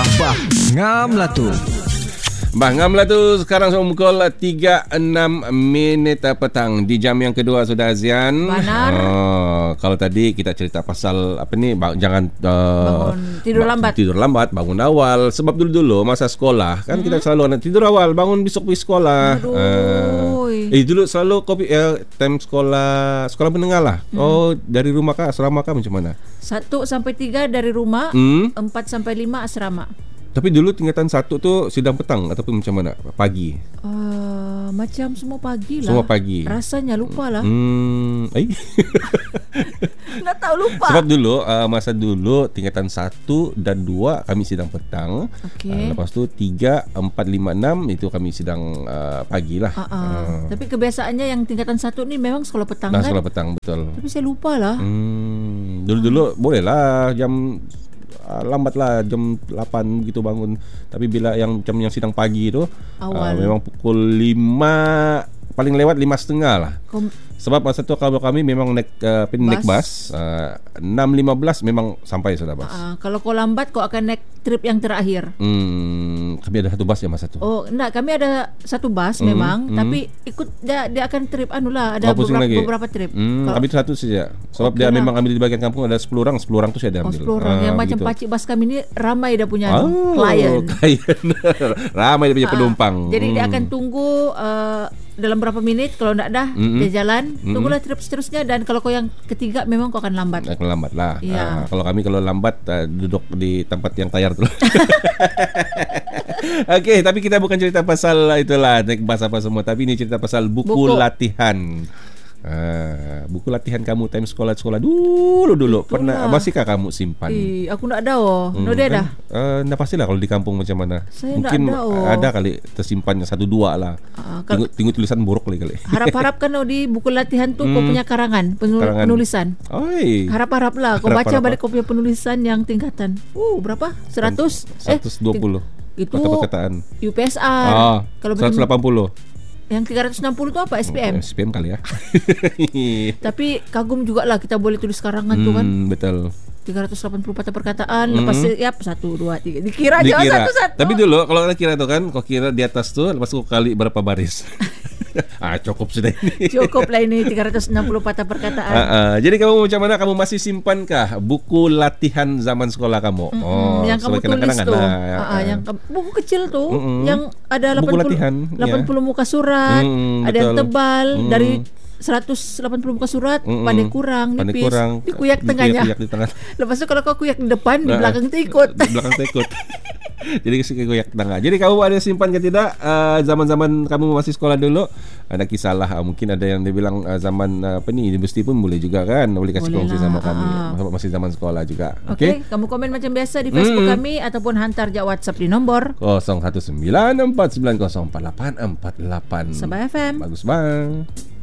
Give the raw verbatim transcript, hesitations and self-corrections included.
Bah, ngam lah tu. Bah, ngam lah tu. Sekarang sudah pukul tiga enam minit petang. Di jam yang kedua sudah Azian. Benar. Oh, kalau tadi kita cerita pasal apa ni, bang, jangan uh, bangun tidur lambat. Tidur lambat, bangun awal. Sebab dulu-dulu masa sekolah kan hmm. kita selalu nak tidur awal, bangun besok pergi sekolah. Aduh. Uh, eh dulu selalu kopi eh, time sekolah sekolah menengah lah. Hmm. Oh, dari rumah kah, asrama kah, macam mana? Satu sampai tiga dari rumah, hmm. empat sampai lima asrama. Tapi dulu tingkatan satu tu sidang petang ataupun macam mana? Pagi? Uh, macam semua pagi lah. Semua pagi. Rasanya lupa lah. Hmm, eh. Nak tahu lupa. Sebab dulu uh, masa dulu tingkatan satu dan dua kami sidang petang. Okay. Uh, lepas tu tiga, empat, lima, enam itu kami sidang uh, pagi lah. Uh-uh. Uh. Tapi kebiasaannya yang tingkatan satu ni memang sekolah petang nah, kan? Sekolah petang, betul. Tapi saya lupa lah. Hmm, dulu-dulu uh. boleh lah jam Uh, lambat lah jam lapan gitu bangun. Tapi bila yang jam yang sidang pagi tu uh, memang pukul lima, paling lewat lima setengah lah. Kom- Sebab masa tu kalau kami memang naik uh, naik bas uh, enam lima belas memang sampai sudah bas. uh, Kalau kau lambat kau akan naik trip yang terakhir. Hmm, kami ada satu bas ya masa tu. Oh enggak, kami ada satu bas hmm, memang hmm. Tapi ikut dia, dia akan trip anu lah. Ada oh, beberapa, beberapa trip. hmm, Kami itu satu saja. Sebab okay dia lah. Memang ambil di bagian kampung ada sepuluh orang. Sepuluh orang tu saya ada ambil. Oh sepuluh orang. Ah, yang macam pakcik bas kami ni ramai dah punya oh, klien. Ramai dia punya penumpang. uh, Jadi hmm. dia akan tunggu uh, dalam berapa minit. Kalau tak dah mm-hmm. dia jalan, tunggulah trip seterusnya. Dan kalau kau yang ketiga memang kau akan lambat. Akan lambat lah ya. uh, Kalau kami kalau lambat uh, duduk di tempat yang tayar tu. Okey, tapi kita bukan cerita pasal itulah naik bas apa semua. Tapi ini cerita pasal buku, buku. latihan. Uh, buku latihan kamu time sekolah-sekolah dulu-dulu. Pernah, masihkah kamu simpan? Eh, aku nak ada oh. Hmm, no dia kan? dah. Uh, dah pastilah kalau di kampung macam mana. Saya mungkin ada, oh. ada kali tersimpannya satu dua lah. Uh, kal- tengok, tengok tulisan buruk kali kali. Harap-harap kan oh, di buku latihan tu hmm. kau punya karangan, penul- karangan. penulisan. Oi. Harap-harap lah kau harap, baca harap, balik kau punya penulisan yang tingkatan. Uh, berapa? seratus? seratus dua puluh. Eh, itu perkataan. U P S R. Ah, kalau seratus lapan puluh. Yang tiga ratus enam puluh tu apa? S P M? S P M kali ya. Tapi kagum jugalah kita boleh tulis karangan hmm, tu kan. Betul. tiga ratus lapan puluh patah perkataan. hmm. Lepas siap satu, dua, tiga. Dikira aja satu-satu. Tapi dulu kalau kita kira tu kan, kau kira di atas tu, lepas tu kali berapa baris. Ah, cukup sudah ini. Cukup lah ini tiga ratus enam puluh patah perkataan. uh, uh. Jadi kamu macam mana? Kamu masih simpankah buku latihan zaman sekolah kamu? Mm-mm, oh, yang kamu tulis tu lah, uh, uh, yang buku kecil tu mm-mm. yang ada delapan puluh, latihan, delapan puluh ya. Muka surat. Mm, ada betul. Yang tebal mm. dari seratus delapan puluh muka surat. Mm-mm. Pandai kurang, pandai nipis kurang, dikuyak tengahnya, dikuyak di tengah. Lepas tu kalau kau kuyak di depan, di belakang tu ikut. Di belakang tu ikut. Jadi kuyak tengah. Jadi kamu ada simpan ke tidak uh, zaman-zaman kamu masih sekolah dulu? Ada kisah lah. Uh, mungkin ada yang dia bilang uh, zaman uh, apa ni, universiti pun boleh juga kan. Boleh kasih boleh kongsi lah. Sama kami. Sebab masih zaman sekolah juga. Okey, okay? Kamu komen macam biasa di Facebook hmm. kami ataupun hantar je WhatsApp di nombor kosong satu sembilan empat sembilan kosong empat lapan empat lapan. Sabah F M. Bagus bang.